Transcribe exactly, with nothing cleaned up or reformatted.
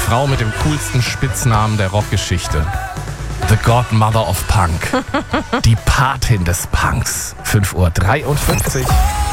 Frau mit dem coolsten Spitznamen der Rockgeschichte. The Godmother of Punk. Die Patin des Punks. fünf Uhr dreiundfünfzig.